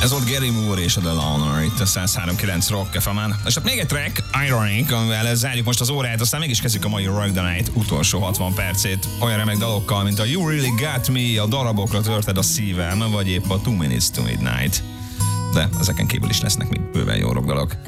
Ez volt Gary Moore és a The Loner itt a 103.9 Rock FM-en. És hát még egy track, Ironic, amivel zárjuk most az órát, aztán mégis kezdjük a mai Rock the Night utolsó 60 percét olyan remek dalokkal, mint a You Really Got Me, a Darabokra törted a szívem, vagy épp a 2 Minutes to Midnight. De ezeken kívül is lesznek még bőven jó rock dalok.